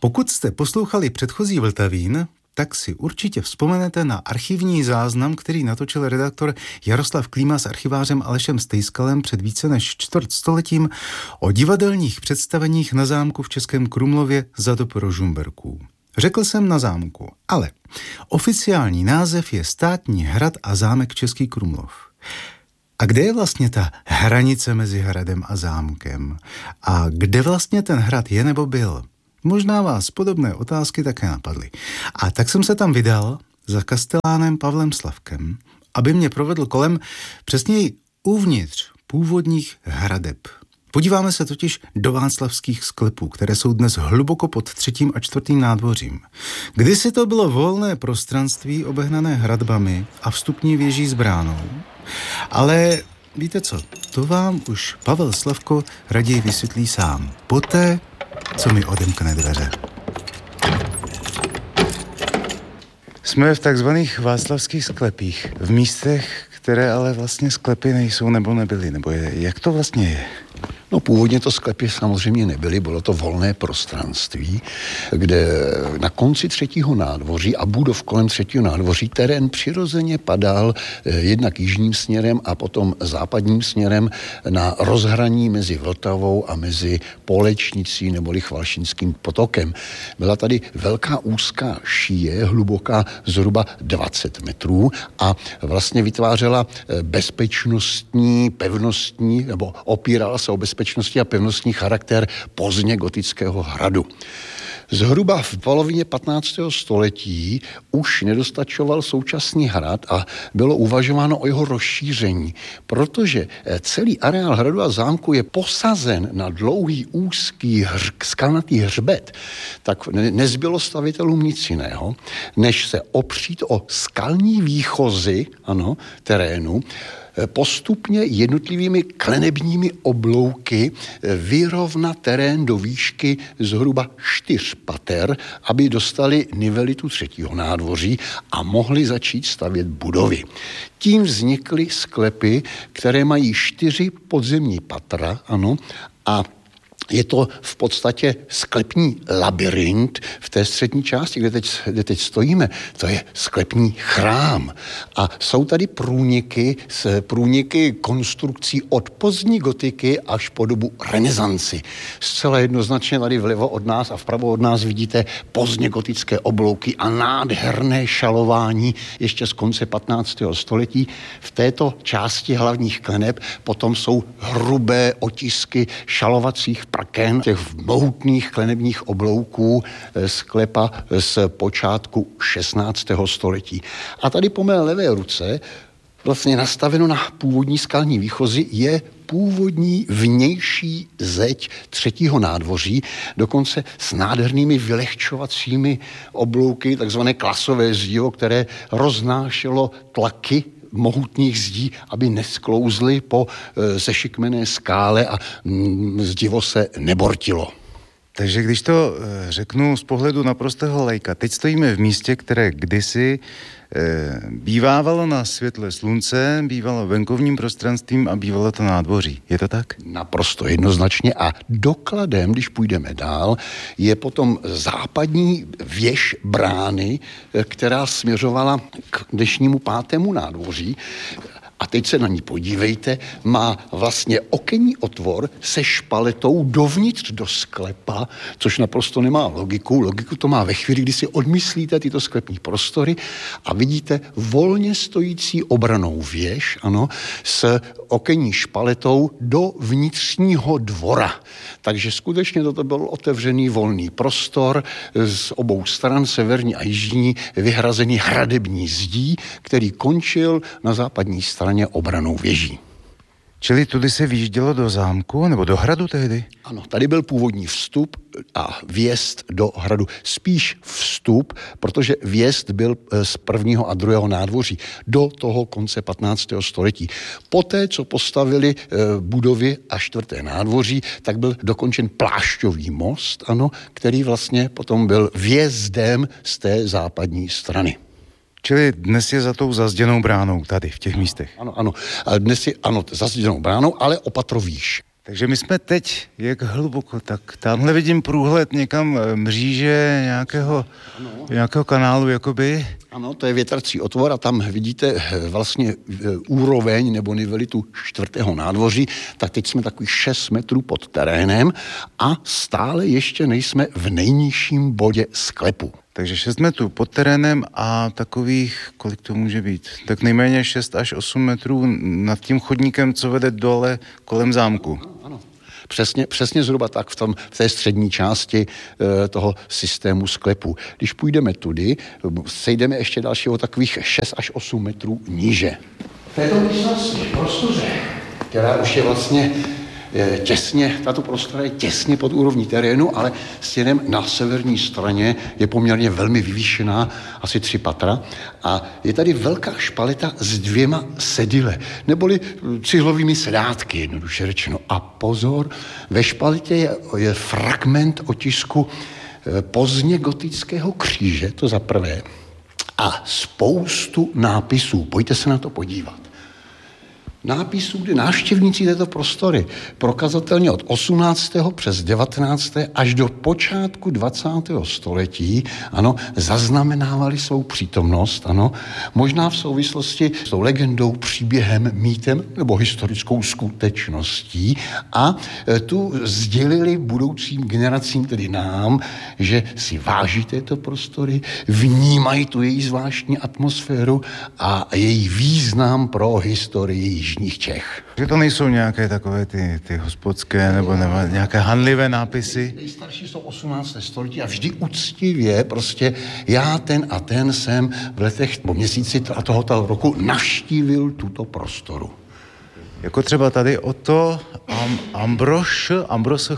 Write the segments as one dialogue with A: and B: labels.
A: Pokud jste poslouchali předchozí Vltavín, tak si určitě vzpomenete na archivní záznam, který natočil redaktor Jaroslav Klíma s archivářem Alešem Stejskalem před více než čtvrtstoletím o divadelních představeních na zámku v Českém Krumlově za dob Rožmberků. Řekl jsem na zámku, ale oficiální název je Státní hrad a zámek Český Krumlov. A kde je vlastně ta hranice mezi hradem a zámkem? A kde vlastně ten hrad je nebo byl? Možná vás podobné otázky také napadly. A tak jsem se tam vydal za kastelánem Pavlem Slavkem, aby mě provedl kolem, přesněji uvnitř původních hradeb. Podíváme se totiž do václavských sklepů, které jsou dnes hluboko pod 3. a 4. nádvořím. Kdysi to bylo volné prostranství obehnané hradbami a vstupní věží s bránou, ale víte co, to vám už Pavel Slavko raději vysvětlí sám. Poté, co mi odemkne dveře. Jsme v takzvaných václavských sklepích, v místech, které ale vlastně sklepy nejsou nebo nebyly, nebo jak to vlastně je?
B: No původně to sklepy samozřejmě nebyly, bylo to volné prostranství, kde na konci 3. nádvoří a budov kolem 3. nádvoří terén přirozeně padal jednak jižním směrem a potom západním směrem na rozhraní mezi Vltavou a mezi Polečnicí neboli Chvalšinským potokem. Byla tady velká úzká šíje, hluboká zhruba 20 metrů a vlastně vytvářela bezpečnostní, pevnostní, nebo opírala se o bezpečnostní a pevnostní charakter pozdně gotického hradu. Zhruba v polovině 15. století už nedostačoval současný hrad a bylo uvažováno o jeho rozšíření, protože celý areál hradu a zámku je posazen na dlouhý úzký skalnatý hřbet, tak nezbylo stavitelům nic jiného, než se opřít o skalní výchozy terénu, postupně jednotlivými klenebními oblouky vyrovnat terén do výšky zhruba 4 pater, aby dostali nivelitu 3. nádvoří a mohli začít stavět budovy. Tím vznikly sklepy, které mají 4 podzemní patra, a je to v podstatě sklepní labyrint v té střední části, kde teď stojíme. To je sklepní chrám. A jsou tady průniky konstrukcí od pozdní gotiky až po dobu renesanci. Zcela jednoznačně tady vlevo od nás a vpravo od nás vidíte pozdně gotické oblouky a nádherné šalování ještě z konce 15. století. V této části hlavních kleneb potom jsou hrubé otisky šalovacích prken, těch mohutných klenebních oblouků sklepa z počátku 16. století. A tady po mé levé ruce, vlastně nastaveno na původní skalní výchozy, je původní vnější zeď 3. nádvoří, dokonce s nádhernými vylehčovacími oblouky, takzvané klasové zdivo, které roznášelo tlaky mohutných zdí, aby nesklouzly po sešikmené skále a zdivo se nebortilo.
A: Takže když to řeknu z pohledu naprostého laika, teď stojíme v místě, které kdysi bývávalo na světle slunce, bývalo venkovním prostranstvím a bývalo to nádvoří. Je to tak?
B: Naprosto jednoznačně a dokladem, když půjdeme dál, je potom západní věž brány, která směřovala k dnešnímu 5. nádvoří. A teď se na ní podívejte, má vlastně okenní otvor se špaletou dovnitř do sklepa, což naprosto nemá logiku. Logiku to má ve chvíli, kdy si odmyslíte tyto sklepní prostory a vidíte volně stojící obranou věž, s okenní špaletou do vnitřního dvora. Takže skutečně toto byl otevřený volný prostor z obou stran, severní a jižní, vyhrazený hradební zdí, který končil na západní straně obranou věží.
A: Čili tudy se vjíždělo do zámku nebo do hradu tehdy?
B: Ano, tady byl původní vstup a vjezd do hradu. Spíš vstup, protože vjezd byl z 1. a 2. nádvoří do toho konce 15. století. Poté, co postavili budovy a 4. nádvoří, tak byl dokončen plášťový most, který vlastně potom byl vjezdem z té západní strany.
A: Čili dnes je za tou zazděnou bránou tady, v těch místech.
B: Ano. Dnes je, zazděnou bránou, ale o patro výš.
A: Takže my jsme teď, jak hluboko, tak tamhle vidím průhled někam mříže nějakého kanálu, jakoby.
B: Ano, to je větrací otvor a tam vidíte vlastně úroveň nebo nivelitu 4. nádvoří, tak teď jsme takových 6 metrů pod terénem a stále ještě nejsme v nejnižším bodě sklepu.
A: Takže 6 metrů pod terénem a takových, kolik to může být? Tak nejméně 6 až 8 metrů nad tím chodníkem, co vede dole kolem zámku.
B: Ano. Přesně zhruba tak v té střední části toho systému sklepu. Když půjdeme tudy, sejdeme ještě dalšího takových 6 až 8 metrů níže. V této místnosti, prostoře, která už je vlastně tato prostora je těsně pod úrovní terénu, ale stěnem na severní straně je poměrně velmi vyvýšená, asi 3 patra. A je tady velká špaleta s 2 sedile, neboli cihlovými sedátky, jednoduše řečeno. A pozor, ve špaletě je fragment otisku pozdně gotického kříže, to za prvé, a spoustu nápisů. Pojďte se na to podívat. Nápisů, kdy návštěvníci této prostory prokazatelně od 18. přes 19. až do počátku 20. století, ano, zaznamenávali svou přítomnost, ano, možná v souvislosti s tou legendou, příběhem, mýtem nebo historickou skutečností a tu sdělili budoucím generacím, tedy nám, že si váží této prostory, vnímají tu její zvláštní atmosféru a její význam pro historii jižních Čech.
A: Že to nejsou nějaké takové ty hospodské nebo nějaké hanlivé nápisy?
B: Nejstarší jsou 18. století a vždy úctivě prostě já ten a ten jsem v letech po měsíci a tohoto roku navštívil tuto prostoru.
A: Jako třeba tady Otto Ambrosch,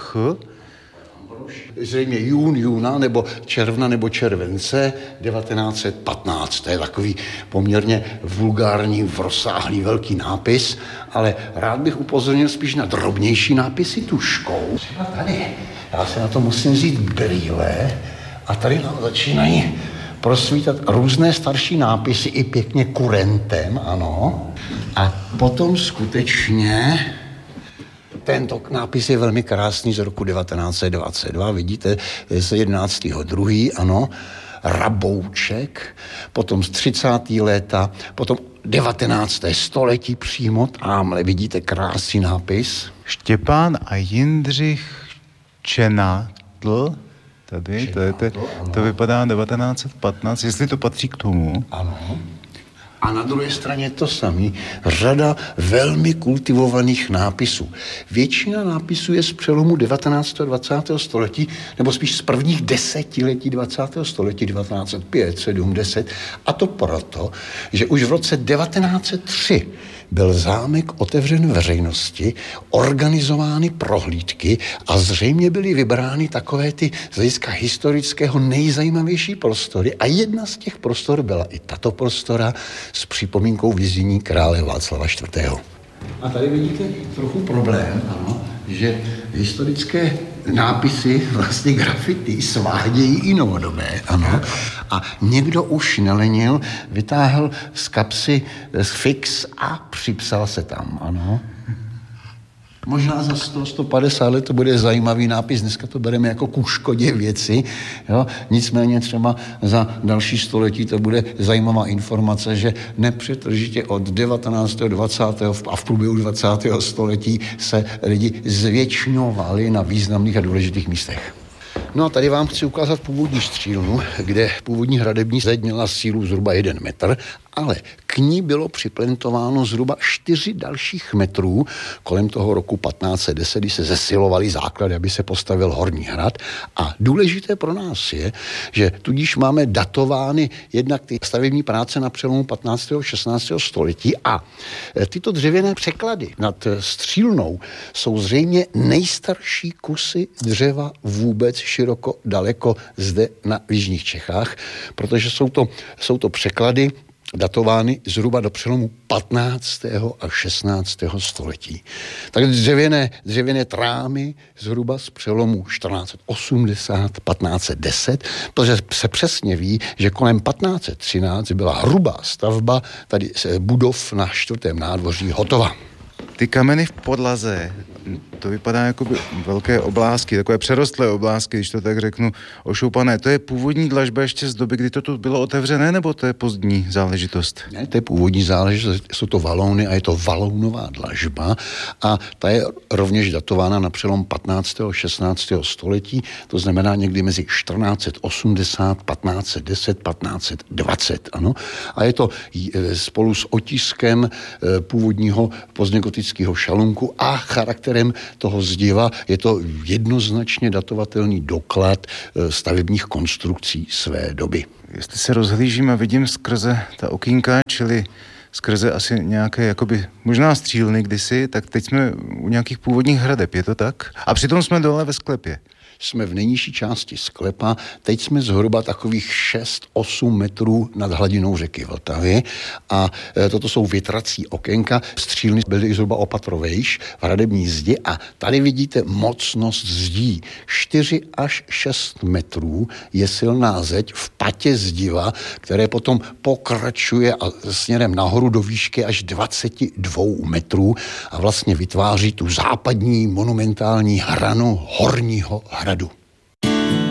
B: zřejmě júna, nebo června, nebo července 1915. To je takový poměrně vulgární, rozsáhlý velký nápis, ale rád bych upozornil spíš na drobnější nápisy tužkou. Třeba tady, já se na to musím vzít brýle a tady nám začínají prosvítat různé starší nápisy i pěkně kurentem, ano. A potom skutečně tento nápis je velmi krásný z roku 1922, vidíte, z 11.2., ano, Rabouček, potom z 30. léta, potom 19. století přímo, tamhle vidíte krásný nápis.
A: Štěpán a Jindřich Čenátl, tady, to vypadá 1915, jestli to patří k tomu.
B: Ano. A na druhé straně to samé. Řada velmi kultivovaných nápisů. Většina nápisů je z přelomu 19. a 20. století, nebo spíš z prvních desetiletí 20. století, 1905, 7, 10. A to proto, že už v roce 1903 byl zámek otevřen veřejnosti, organizovány prohlídky a zřejmě byly vybrány takové ty z hlediska historického nejzajímavější prostory. A jedna z těch prostor byla i tato prostora s připomínkou věznění krále Václava IV. A tady vidíte trochu problém, ano, že historické nápisy, vlastně grafity, svádějí i novodobé, ano. A někdo už nelenil, vytáhl z kapsy fix a připsal se tam, ano. Možná za 100-150 let to bude zajímavý nápis, dneska to bereme jako ku škodě věci, jo? Nicméně třeba za další století to bude zajímavá informace, že nepřetržitě od 19. 20. a v průběhu 20. století se lidi zvětšňovali na významných a důležitých místech. No a tady vám chci ukázat původní střílnu, kde původní hradební zeď měla sílu zhruba 1 metr, ale k ní bylo připlentováno zhruba 4 dalších metrů kolem toho roku 1510, kdy se zesilovaly základy, aby se postavil horní hrad. A důležité pro nás je, že tudíž máme datovány jednak ty stavební práce na přelomu 15. a 16. století a tyto dřevěné překlady nad střílnou jsou zřejmě nejstarší kusy dřeva vůbec široko daleko zde na jižních Čechách, protože jsou to překlady datovány zhruba do přelomu 15. a 16. století. Tak dřevěné trámy zhruba z přelomu 1480, 1510, protože se přesně ví, že kolem 1513 byla hrubá stavba tady budov na 4. nádvoří hotova.
A: Ty kameny v podlaze, To vypadá jako by velké oblázky, takové přerostlé oblázky, když to tak řeknu, ošoupané. To je původní dlažba ještě z doby, kdy to tu bylo otevřené, nebo to je pozdní záležitost?
B: Ne, to je původní záležitost, jsou to valóny a je to valónová dlažba a ta je rovněž datována na přelom 15. a 16. století, to znamená někdy mezi 1480, 1510, 1520, ano. A je to spolu s otiskem původního pozdněgotického šalunku a charakterem toho zdiva je to jednoznačně datovatelný doklad stavebních konstrukcí své doby.
A: Jestli se rozhlížím a vidím skrze ta okýnka, čili skrze asi nějaké jakoby možná střílny kdysi, tak teď jsme u nějakých původních hradeb, je to tak? A přitom jsme dole ve sklepě.
B: Jsme v nejnižší části sklepa, teď jsme zhruba takových 6-8 metrů nad hladinou řeky Vltavy a toto jsou větrací okénka. Střílny byly zhruba o patro vejš v hradební zdi a tady vidíte mocnost zdí. 4 až 6 metrů je silná zeď v patě zdiva, které potom pokračuje a směrem nahoru do výšky až 22 metrů a vlastně vytváří tu západní monumentální hranu horního hradu.